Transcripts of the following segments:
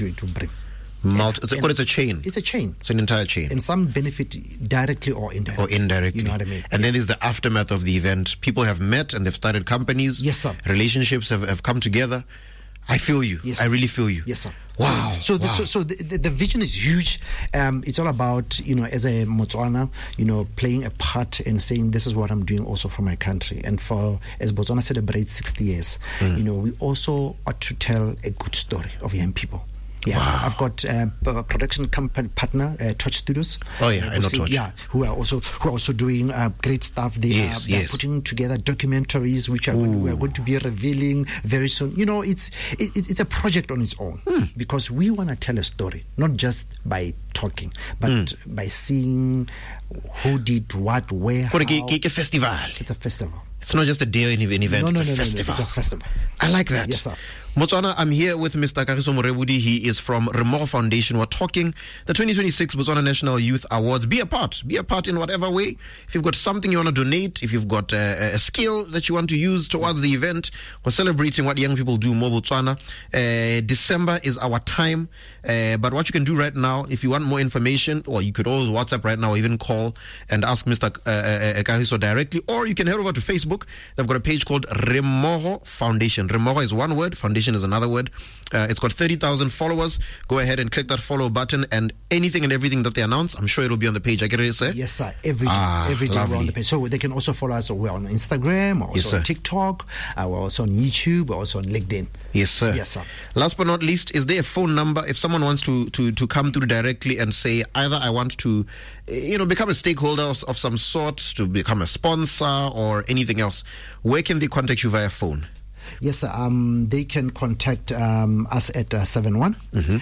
to bring. It's a chain. It's a chain. It's an entire chain. And some benefit directly or indirectly. You know what I mean? And then there's the aftermath of the event. People have met and they've started companies. Yes, sir. Relationships have come together. I feel you. Yes, I really feel you. Yes, sir. Wow. So the vision is huge. It's all about, as a Motswana, playing a part and saying this is what I'm doing also for my country. And as Botswana celebrates 60 years, we also ought to tell a good story of young people. Yeah, wow. I've got a production company partner, Torch Studios. Oh yeah, I know Torch. Yeah, who are also doing great stuff. They are putting together documentaries, which we are going to be revealing very soon. It's a project on its own because we want to tell a story, not just by talking, but by seeing who did what, where, how. It's a festival. It's a festival. It's not just a day in an event. No, it's a festival. It's a festival. I like that. Yes, sir. Motswana, I'm here with Mr. Kagiso Morebudi. He is from Remoro Foundation. We're talking the 2026 Botswana National Youth Awards. Be a part in whatever way. If you've got something you want to donate, if you've got a skill that you want to use towards the event, we're celebrating what young people do more Botswana. December is our time. But what you can do right now, if you want more information, or you could always WhatsApp right now or even call and ask Mr. Kagiso directly, or you can head over to Facebook. They've got a page called Remoro Foundation. Remoro is one word, foundation is another word. It's got 30,000 followers. Go ahead and click that follow button, and anything and everything that they announce, I'm sure it'll be on the page. I get it, sir? Yes, sir. Every day we're on the page. So they can also follow us. We're on Instagram, or also on TikTok, we're also on YouTube, we're also on LinkedIn. Yes, sir. Yes, sir. Last but not least, is there a phone number if someone wants to come through directly and say, either I want to become a stakeholder of some sort, to become a sponsor or anything else, where can they contact you via phone? Yes, sir. They can contact us at 71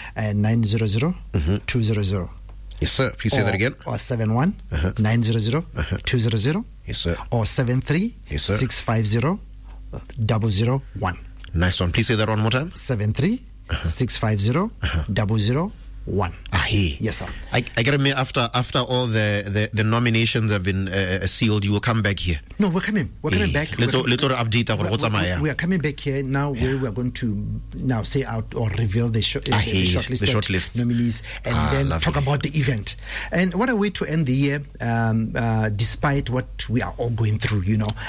900 200. Yes, sir. Please say that again. Or 71 900 200. Yes, sir. Or 73 650 001. Nice one. Please say that one more time. 73 650 001. Yes, sir. I get a after all the nominations have been sealed, you will come back here. No, we're coming back. Little update. We are coming back here now, where we are going to now say out or reveal the shortlist nominees, and then talk about the event. And what a way to end the year, despite what we are all going through,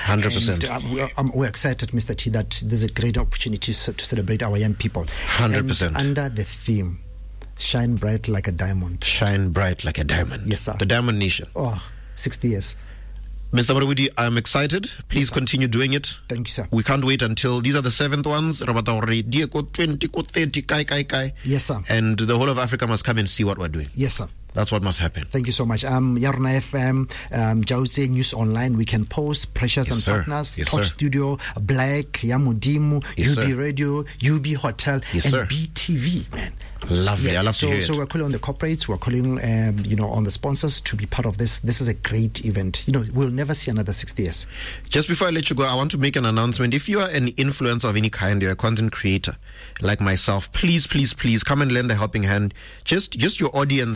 100%. We're excited, Mr. T, that there's a great opportunity to celebrate our young people. 100%. And under the theme, Shine bright like a diamond. Shine bright like a diamond. Yes, sir. The Diamond Nation. 60 years. Mr. Morebudi, I'm excited. Please continue doing it. Thank you, sir. We can't wait until these are the 7th ones. 20, 30, Yes, sir. And the whole of Africa must come and see what we're doing. Yes, sir. That's what must happen. Thank you so much. Yaruna FM, Jauze News Online, we can post Precious and Partners, Torch Studio, Black, Yamudimu, UB Radio, UB Hotel, and BTV, man. Lovely. I love to hear it. So we're calling on the corporates, we're calling on the sponsors to be part of this. This is a great event. We'll never see another 60 years. Just before I let you go, I want to make an announcement. If you are an influencer of any kind, you're a content creator like myself, please come and lend a helping hand. Just your audience,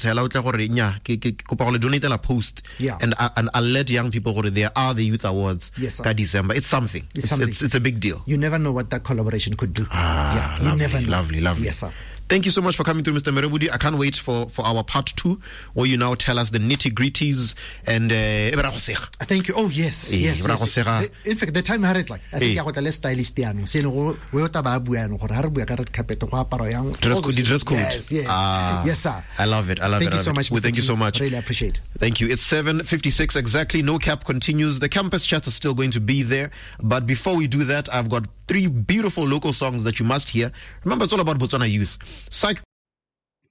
donate a post, and I'll let young people go. There are the Youth Awards. Yes, December. It's something. It's a big deal. You never know what that collaboration could do. You never know. Lovely. Yes, sir. Thank you so much for coming through, Mr. Morebudi. I can't wait for our part 2, where you now tell us the nitty-gritties and thank you. Oh, yes. In fact, the time I read, I think I got a less stylist. Dress code. Yes, sir. I love it. Thank you so much, Mr. Thank you so much. Really appreciate it. Thank you. It's 7:56 exactly. No Cap continues. The campus chats are still going to be there. But before we do that, I've got 3 beautiful local songs that you must hear. Remember, it's all about Botswana youth.